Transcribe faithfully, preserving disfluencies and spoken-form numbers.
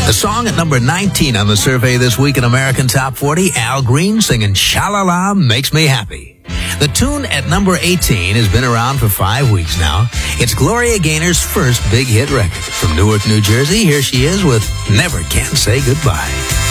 The song at number nineteen on the survey this week in American Top forty, Al Green singing Sha-La-La Makes Me Happy. The tune at number eighteen has been around for five weeks now. It's Gloria Gaynor's first big hit record. From Newark, New Jersey, here she is with Never Can Say Goodbye.